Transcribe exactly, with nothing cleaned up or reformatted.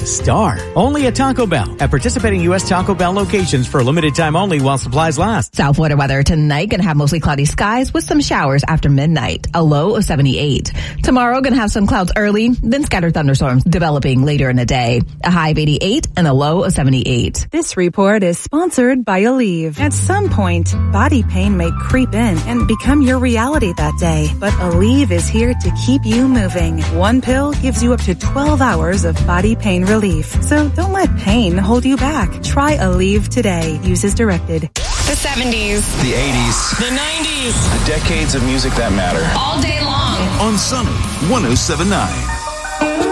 star. Only at Taco Bell. At participating U S Taco Bell locations for a limited time only while supplies last. South Florida weather tonight, gonna have mostly cloudy skies with some showers after midnight. A low of seventy-eight. Tomorrow, gonna have some clouds early, then scattered thunderstorms developing later in the day. A high of eighty-eight and a low of seventy-eight. This report is sponsored by Aleve. At some point, body pain may creep in and become your reality that day. But Aleve is here to keep you moving. One pill gives you up to twelve hours of body pain relief. So don't let pain hold you back. Try Aleve today. Use as directed. The seventies. The eighties. The nineties. The decades of music that matter. All day long. On Summer one oh seven point nine.